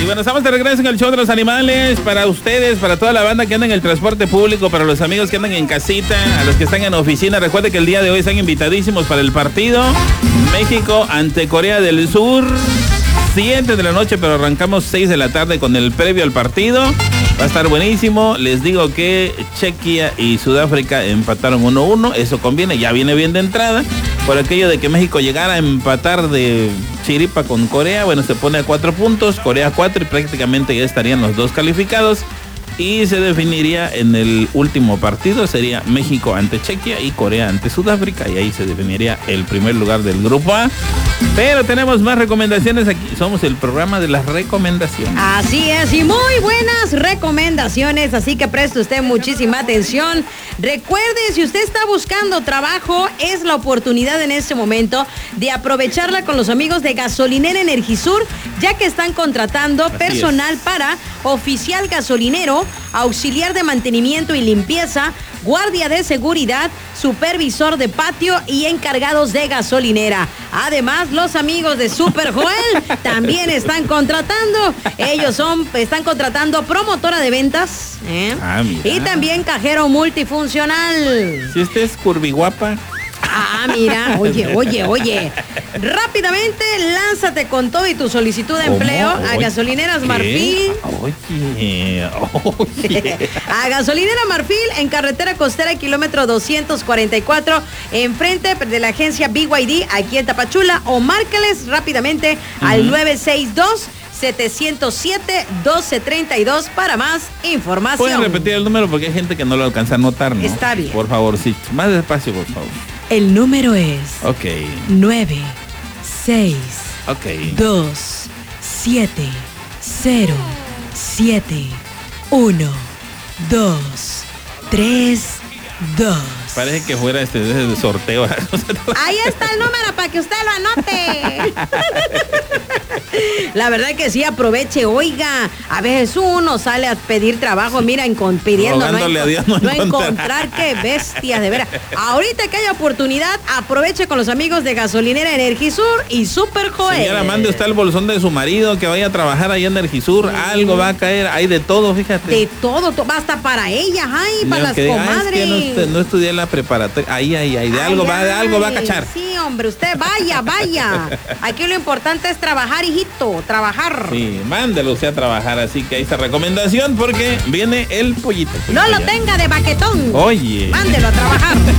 bueno, estamos de regreso en el show de los animales. Para ustedes, para toda la banda que anda en el transporte público, para los amigos que andan en casita, a los que están en oficina, recuerde que el día de hoy están invitadísimos para el partido México ante Corea del Sur. 7 de la noche, pero arrancamos 6 de la tarde con el previo al partido. Va a estar buenísimo. Les digo que Chequia y Sudáfrica empataron 1-1. Eso conviene, ya viene bien de entrada. Por aquello de que México llegara a empatar de chiripa con Corea, bueno, se pone a 4 puntos, Corea 4 y prácticamente ya estarían los dos calificados. Y se definiría en el último partido, sería México ante Chequia y Corea ante Sudáfrica, y ahí se definiría el primer lugar del grupo A. Pero tenemos más recomendaciones aquí, somos el programa de las recomendaciones. Así es, y muy buenas recomendaciones, así que preste usted muchísima atención. Recuerde, si usted está buscando trabajo, es la oportunidad en este momento de aprovecharla con los amigos de Gasolinera Energisur, ya que están contratando personal para oficial gasolinero, auxiliar de mantenimiento y limpieza, guardia de seguridad, supervisor de patio y encargados de gasolinera. Además, los amigos de Super Joel también están contratando. Ellos están contratando promotora de ventas, y también cajero multifuncional. Si usted es curviguapa. Mira, oye. Rápidamente, lánzate con todo y tu solicitud de empleo a Gasolineras Marfil. Oye. A Gasolinera Marfil, en carretera costera, kilómetro 244, enfrente de la agencia BYD, aquí en Tapachula, o márcales rápidamente al 962-707-1232 para más información. Pueden repetir el número porque hay gente que no lo alcanza a notar, ¿no? Está bien. Por favor, sí. Más despacio, por favor. El número es 9 6 2 7 0 7 1 2 3 2. Parece que fuera de sorteo. Ahí está el número para que usted lo anote. La verdad que sí, aproveche, oiga. A veces uno sale a pedir trabajo, mira, pidiendo no encontrar, qué bestias, de veras. Ahorita que haya oportunidad, aproveche con los amigos de Gasolinera Energisur y Super Joel. Señora, mande usted el bolsón de su marido que vaya a trabajar ahí en Energisur. Algo va a caer, hay de todo, fíjate. De todo, basta para ellas, para las comadres. Es que no estudié la preparatoria. Ahí, de algo va a cachar. Sí, hombre, usted vaya. Aquí lo importante es trabajar, hijito, trabajar. Sí, mándelo usted a trabajar, así que ahí está recomendación porque viene el pollito. No lo tenga de baquetón. Oye. Mándelo a trabajar.